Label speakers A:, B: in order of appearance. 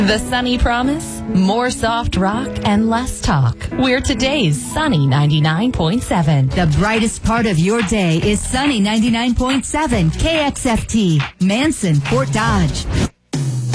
A: The Sunny Promise? More soft rock and less talk. We're today's Sunny 99.7.
B: The brightest part of your day is Sunny 99.7 KXFT, Manson, Fort Dodge.